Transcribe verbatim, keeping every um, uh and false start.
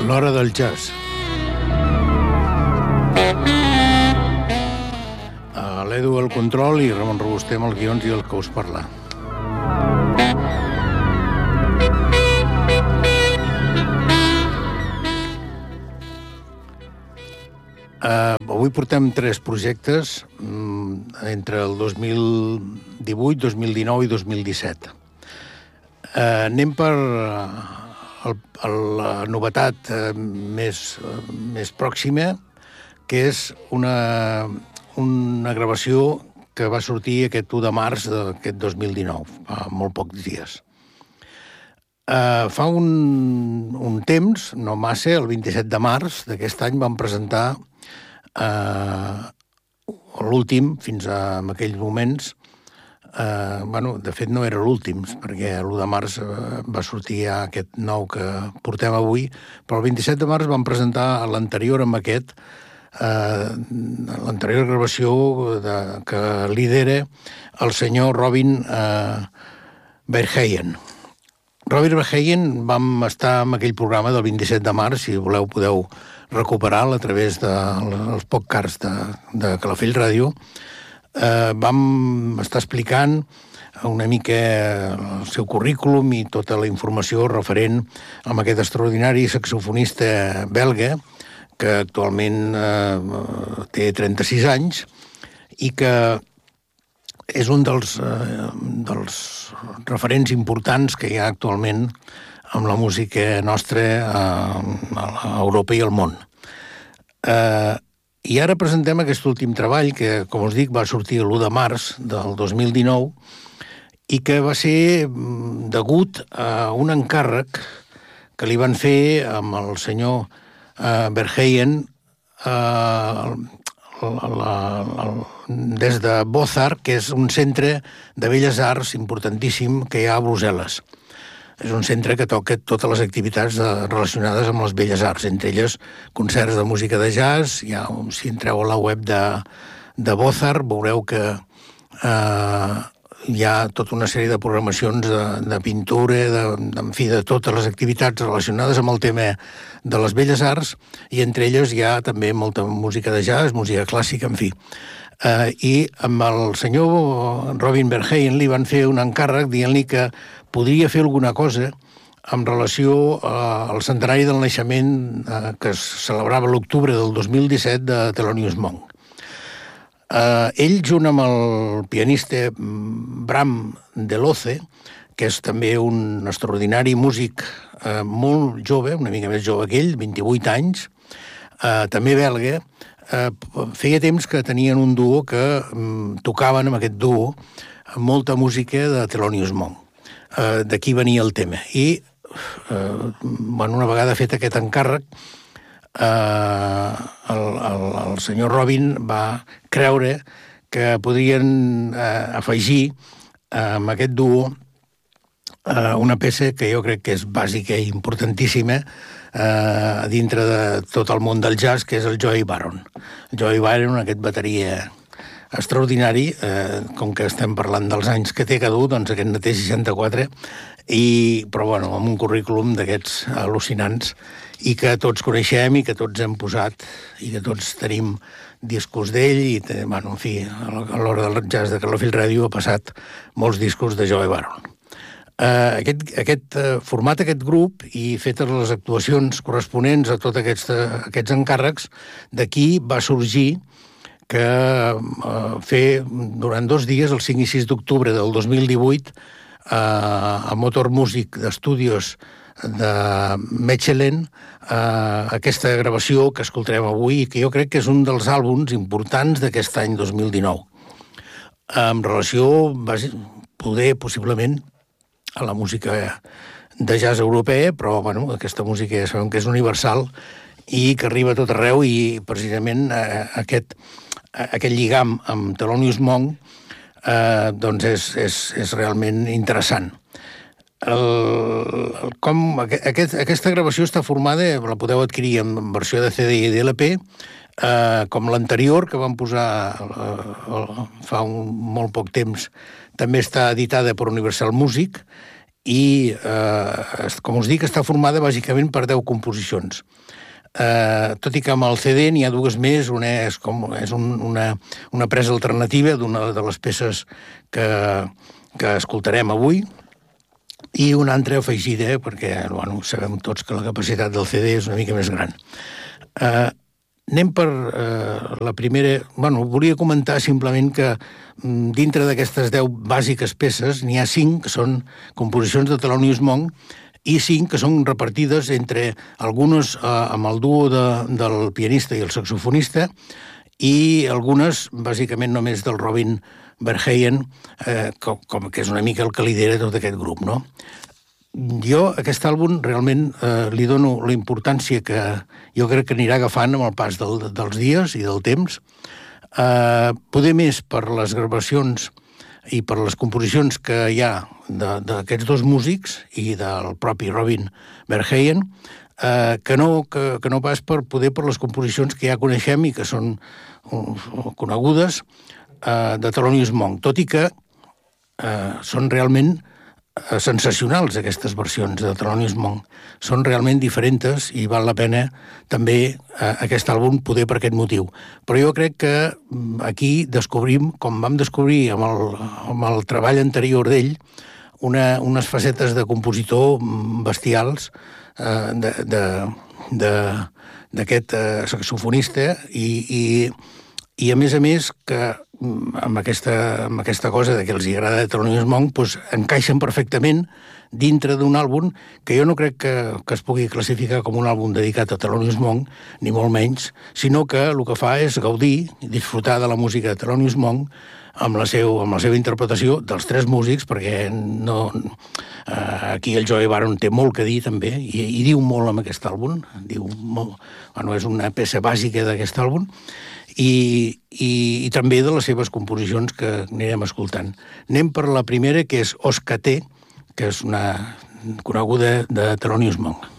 L'hora del jazz. L'Edu al control i Ramon Robuster amb els guions i el que us parla. Uh, avui portem tres projectes um, entre el dos mil divuit, dos mil dinou i dos mil disset. Uh, anem per uh, el, el, la novetat uh, més, uh, més pròxima, que és una, una gravació que va sortir aquest u de març d'aquest dos mil dinou, fa molt pocs dies. Uh, fa un, un temps, no massa, el vint-i-set de març d'aquest any vam presentar Uh, l'últim, fins a en aquells moments, uh, bueno, de fet no era l'últim, perquè l'u de març uh, va sortir ja aquest nou que portem avui, però el vint-i-set de març vam presentar l'anterior amb aquest, uh, l'anterior gravació de, que lidera el senyor Robin uh, Verheyen. Robin Verheyen vam estar en aquell programa del vint-i-set de març, si voleu podeu recuperar-la a través dels podcasts de, de Calafell Ràdio. Eh, vam estar explicant una mica el seu currículum i tota la informació referent a aquest extraordinari saxofonista belga que actualment eh, té trenta-sis anys i que és un dels, eh, dels referents importants que hi ha actualment amb la música nostra a, a Europa i al món. Eh, I ara presentem aquest últim treball que, com us dic, va sortir l'u de març del dos mil dinou i que va ser degut a un encàrrec que li van fer amb el senyor eh, Verheyen eh, la, la, la, des de Bozar, que és un centre de belles arts importantíssim que hi ha a Brussel·les. És un centre que toca totes les activitats de, relacionades amb les belles arts, entre elles concerts de música de jazz. Ja, si entreu a la web de, de Bozar veureu que eh, hi ha tota una sèrie de programacions de, de pintura, de, de, en fi, de totes les activitats relacionades amb el tema de les belles arts, i entre elles hi ha també molta música de jazz, música clàssica, en fi. Uh, I amb el senyor Robin Verheyen li van fer un encàrrec dient-li que podria fer alguna cosa en relació uh, al centenari del naixement uh, que es celebrava l'octubre del dos mil disset de Thelonious Monk. Uh, ell, junt amb el pianista Bram Deloze, que és també un extraordinari músic uh, molt jove, una mica més jove que ell, vint-i-vuit anys, uh, també belga, Uh, feia temps que tenien un duo que um, tocaven amb aquest duo molta música de Thelonious Monk. Uh, d'aquí venia el tema. I uh, bueno, una vegada fet aquest encàrrec, uh, el, el, el senyor Robin va creure que podrien uh, afegir uh, amb aquest duo uh, una peça que jo crec que és bàsica i importantíssima Uh, dintre de tot el món del jazz, que és el Joey Baron. El Joey Baron, aquest bateria extraordinari, uh, com que estem parlant dels anys que té cada un, doncs aquest ne té seixanta-quatre, i, però bueno, amb un currículum d'aquests al·lucinants i que tots coneixem i que tots hem posat i que tots tenim discos d'ell i, bueno, en fi, a l'hora del jazz de Calafell Ràdio ha passat molts discos de Joey Baron. Uh, aquest, aquest uh, format, aquest grup, i fetes les actuacions corresponents a tots aquests, uh, aquests encàrrecs, d'aquí va sorgir que uh, fer durant dos dies, el cinc i sis d'octubre del dos mil divuit, uh, a Motor Music d'Estudios de Mechelen, uh, aquesta gravació que escoltarem avui i que jo crec que és un dels àlbums importants d'aquest any dos mil dinou. En relació, poder, possiblement, a la música de jazz europea, però bueno, aquesta música ja sabem que és universal i que arriba a tot arreu, i precisament eh, aquest, eh, aquest lligam amb Thelonious Monk eh, doncs és, és, és realment interessant. El, el, com, aquest, aquesta gravació està formada, la podeu adquirir en versió de C D i de L P, eh, com l'anterior que vam posar eh, fa un, molt poc temps, també està editada per Universal Music, i, eh, com us dic, està formada bàsicament per deu composicions. Eh, tot i que amb el C D n'hi ha dues més, una és, com, és un, una, una presa alternativa d'una de les peces que, que escoltarem avui, i una altra afegida, perquè bueno, sabem tots que la capacitat del C D és una mica més gran. Eh, anem per eh, la primera... Bueno, volia comentar simplement que dintre d'aquestes deu bàsiques peces n'hi ha cinc que són composicions de Thelonious Monk i cinc que són repartides entre algunes eh, amb el duo de, del pianista i el saxofonista i algunes, bàsicament, només del Robin Verheyen, eh, com, com que és una mica el que lidera tot aquest grup, no? Jo, aquest àlbum, realment eh, li dono la importància que jo crec que anirà agafant amb el pas del, dels dies i del temps. Eh, poder més per les gravacions i per les composicions que hi ha d'aquests dos músics i del propi Robin Verheyen, eh, que, no, que, que no pas per poder per les composicions que ja coneixem i que són uh, conegudes eh, de Thelonious Monk, tot i que eh, són realment eh, sensacionals aquestes versions de Thelonious Monk. Són realment diferents i val la pena també eh, aquest àlbum poder per aquest motiu. Però jo crec que aquí descobrim, com vam descobrir amb el, amb el treball anterior d'ell, una, unes facetes de compositor bestials eh, d'aquest eh, saxofonista i, i, i a més a més que amb aquesta, amb aquesta cosa de que els agrada Thelonious Monk doncs encaixen perfectament dintre d'un àlbum que jo no crec que, que es pugui classificar com un àlbum dedicat a Thelonious Monk, ni molt menys, sinó que el que fa és gaudir i disfrutar de la música de Thelonious Monk amb la, seu, amb la seva interpretació dels tres músics, perquè no, eh, aquí el Joey Baron té molt que dir també, i, i diu molt amb aquest àlbum, diu molt, bueno, és una peça bàsica d'aquest àlbum, i, i, i també de les seves composicions que anirem escoltant. Anem per la primera, que és Oscar T, que és una coneguda de Thelonious Monk.